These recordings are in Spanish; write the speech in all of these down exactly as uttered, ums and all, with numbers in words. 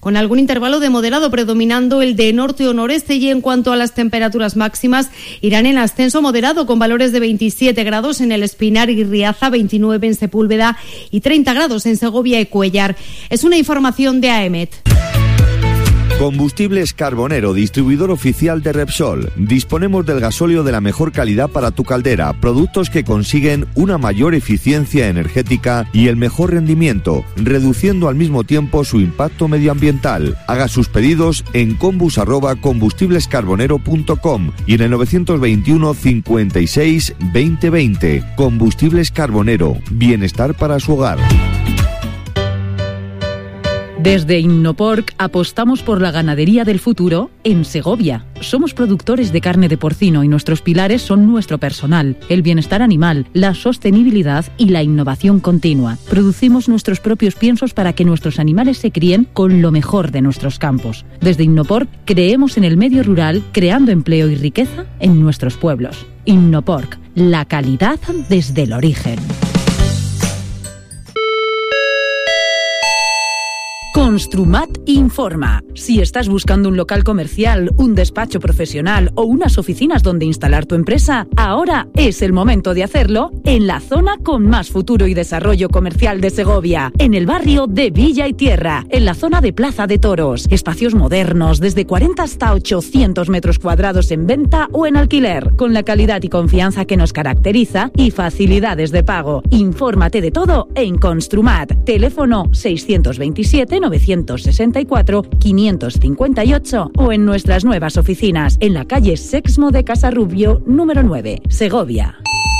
con algún intervalo de moderado predominando el de norte o noreste, y en cuanto a las temperaturas máximas irán en ascenso moderado con valores de veintisiete grados en el Espinar y Riaza, veintinueve en Sepúlveda y treinta grados en Segovia y Cuéllar. Es una información de A E M E T. Combustibles Carbonero, distribuidor oficial de Repsol. Disponemos del gasóleo de la mejor calidad para tu caldera, productos que consiguen una mayor eficiencia energética y el mejor rendimiento, reduciendo al mismo tiempo su impacto medioambiental. Haga sus pedidos en combus arroba combustiblescarbonero punto com y en el novecientos veintiuno cincuenta y seis veinte veinte. Combustibles Carbonero, bienestar para su hogar. Desde Innoporc apostamos por la ganadería del futuro en Segovia. Somos productores de carne de porcino y nuestros pilares son nuestro personal, el bienestar animal, la sostenibilidad y la innovación continua. Producimos nuestros propios piensos para que nuestros animales se críen con lo mejor de nuestros campos. Desde Innoporc creemos en el medio rural, creando empleo y riqueza en nuestros pueblos. Innoporc, la calidad desde el origen. Construmat informa. Si estás buscando un local comercial, un despacho profesional o unas oficinas donde instalar tu empresa, ahora es el momento de hacerlo en la zona con más futuro y desarrollo comercial de Segovia, en el barrio de Villa y Tierra, en la zona de Plaza de Toros. Espacios modernos, desde cuarenta hasta ochocientos metros cuadrados en venta o en alquiler, con la calidad y confianza que nos caracteriza y facilidades de pago. Infórmate de todo en Construmat. Teléfono seiscientos veintisiete novecientos sesenta y cuatro quinientos cincuenta y ocho o en nuestras nuevas oficinas en la calle Sexmo de Casarrubio número nueve, Segovia.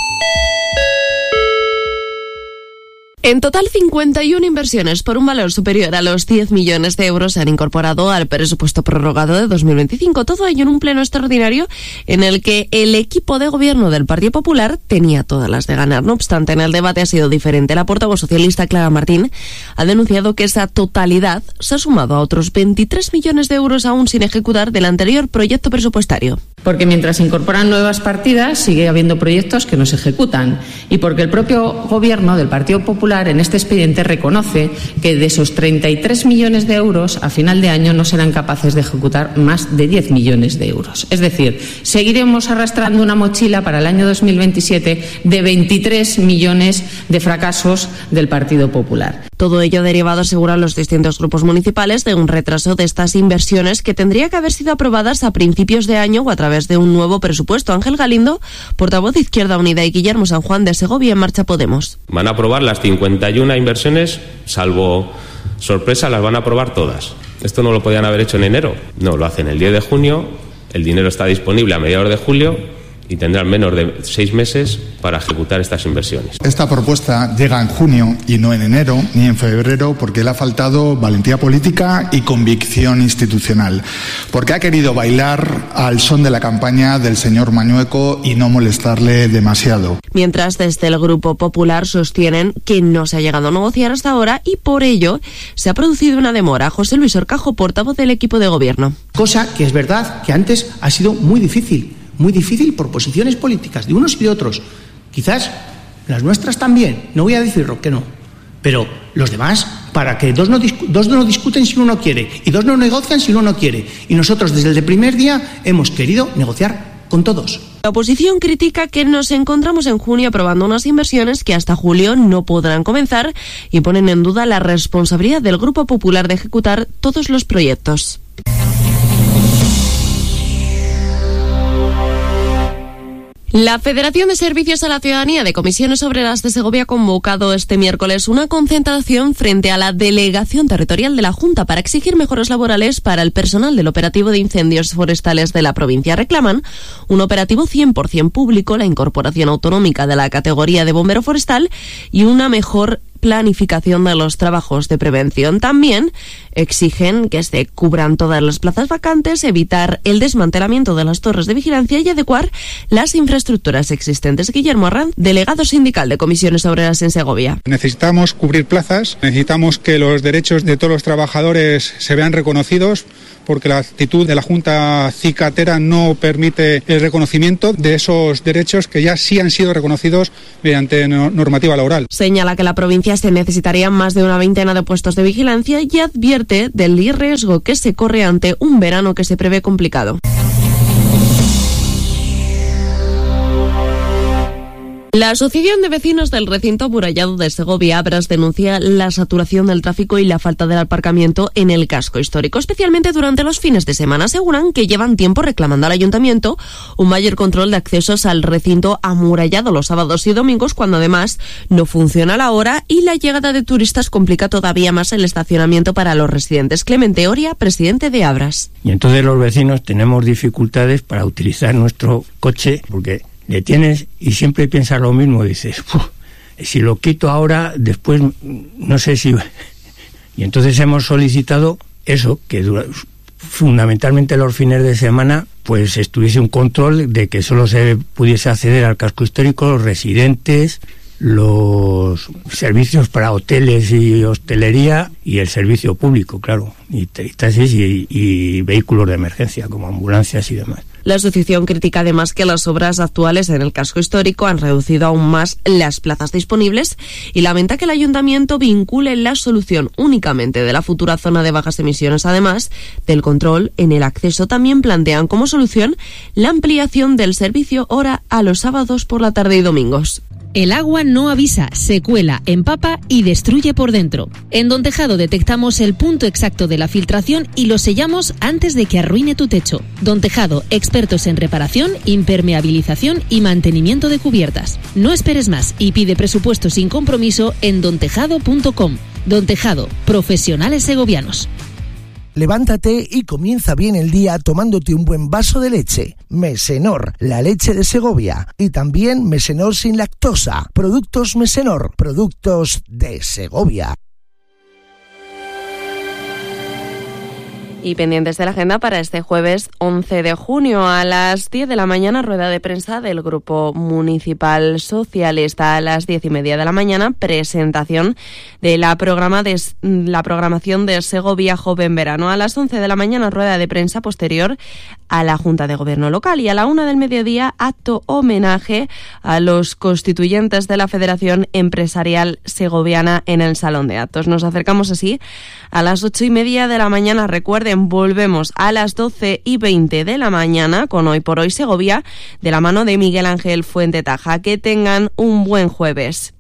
En total, cincuenta y una inversiones por un valor superior a los diez millones de euros se han incorporado al presupuesto prorrogado de dos mil veinticinco. Todo ello en un pleno extraordinario en el que el equipo de gobierno del Partido Popular tenía todas las de ganar. No obstante, en el debate ha sido diferente. La portavoz socialista Clara Martín ha denunciado que esa totalidad se ha sumado a otros veintitrés millones de euros aún sin ejecutar del anterior proyecto presupuestario. Porque mientras se incorporan nuevas partidas, sigue habiendo proyectos que no se ejecutan. Y porque el propio gobierno del Partido Popular en este expediente reconoce que de esos treinta y tres millones de euros a final de año no serán capaces de ejecutar más de diez millones de euros. Es decir, seguiremos arrastrando una mochila para el año dos mil veintisiete de veintitrés millones de fracasos del Partido Popular. Todo ello derivado, aseguran los distintos grupos municipales, de un retraso de estas inversiones que tendría que haber sido aprobadas a principios de año o a través de un nuevo presupuesto. Ángel Galindo, portavoz de Izquierda Unida, y Guillermo San Juan de Segovia en Marcha Podemos. Van a aprobar las cincuenta y una inversiones, salvo sorpresa, las van a aprobar todas. Esto no lo podían haber hecho en enero. No, lo hacen el diez de junio, el dinero está disponible a mediados de julio y tendrán menos de seis meses para ejecutar estas inversiones. Esta propuesta llega en junio y no en enero ni en febrero, porque le ha faltado valentía política y convicción institucional, porque ha querido bailar al son de la campaña del señor Mañueco y no molestarle demasiado. Mientras, desde el Grupo Popular sostienen que no se ha llegado a negociar hasta ahora y por ello se ha producido una demora. José Luis Orcajo, portavoz del equipo de gobierno. Cosa que es verdad que antes ha sido muy difícil. Muy difícil por posiciones políticas de unos y de otros. Quizás las nuestras también, no voy a decirlo que no, pero los demás, para que dos no, discu- dos no discuten si uno no quiere y dos no negocian si uno no quiere. Y nosotros desde el primer día hemos querido negociar con todos. La oposición critica que nos encontramos en junio aprobando unas inversiones que hasta julio no podrán comenzar y ponen en duda la responsabilidad del Grupo Popular de ejecutar todos los proyectos. La Federación de Servicios a la Ciudadanía de Comisiones Obreras de Segovia ha convocado este miércoles una concentración frente a la Delegación Territorial de la Junta para exigir mejoras laborales para el personal del operativo de incendios forestales de la provincia. Reclaman un operativo cien por ciento público, la incorporación autonómica de la categoría de bombero forestal y una mejor planificación de los trabajos de prevención. También exigen que se cubran todas las plazas vacantes, evitar el desmantelamiento de las torres de vigilancia y adecuar las infraestructuras existentes. Guillermo Arranz, delegado sindical de Comisiones Obreras en Segovia. Necesitamos cubrir plazas, necesitamos que los derechos de todos los trabajadores se vean reconocidos, porque la actitud de la Junta cicatera no permite el reconocimiento de esos derechos que ya sí han sido reconocidos mediante normativa laboral. Señala que la provincia se necesitaría más de una veintena de puestos de vigilancia y advierte del riesgo que se corre ante un verano que se prevé complicado. La Asociación de Vecinos del Recinto Amurallado de Segovia, Abras, denuncia la saturación del tráfico y la falta del aparcamiento en el casco histórico, especialmente durante los fines de semana. Aseguran que llevan tiempo reclamando al Ayuntamiento un mayor control de accesos al recinto amurallado los sábados y domingos, cuando además no funciona la hora y la llegada de turistas complica todavía más el estacionamiento para los residentes. Clemente Oria, presidente de Abras. Y entonces los vecinos tenemos dificultades para utilizar nuestro coche porque le tienes y siempre piensas lo mismo, dices, si lo quito ahora, después no sé si... Y entonces hemos solicitado eso, que dura, fundamentalmente los fines de semana, pues estuviese un control de que solo se pudiese acceder al casco histórico los residentes, los servicios para hoteles y hostelería y el servicio público, claro, y taxis y, y vehículos de emergencia como ambulancias y demás. La asociación critica además que las obras actuales en el casco histórico han reducido aún más las plazas disponibles y lamenta que el ayuntamiento vincule la solución únicamente de la futura zona de bajas emisiones, además del control en el acceso. También plantean como solución la ampliación del servicio hora a los sábados por la tarde y domingos. El agua no avisa, se cuela, empapa y destruye por dentro. En Don Tejado detectamos el punto exacto de la filtración y lo sellamos antes de que arruine tu techo. Don Tejado, expertos en reparación, impermeabilización y mantenimiento de cubiertas. No esperes más y pide presupuesto sin compromiso en don tejado punto com. Don Tejado, profesionales segovianos. Levántate y comienza bien el día tomándote un buen vaso de leche. Mesenor, la leche de Segovia. Y también Mesenor sin lactosa. Productos Mesenor, productos de Segovia. Y pendientes de la agenda para este jueves once de junio a las diez de la mañana, rueda de prensa del Grupo Municipal Socialista. A las diez y media de la mañana, presentación de la, programa de, la programación de Segovia Joven Verano. A las once de la mañana, rueda de prensa posterior a la Junta de Gobierno local. Y a la una del mediodía, acto homenaje a los constituyentes de la Federación Empresarial Segoviana en el Salón de Actos. Nos acercamos así a las ocho y media de la mañana. Recuerden, volvemos a las doce y veinte de la mañana con Hoy por Hoy Segovia, de la mano de Miguel Ángel Fuentetaja. Que tengan un buen jueves.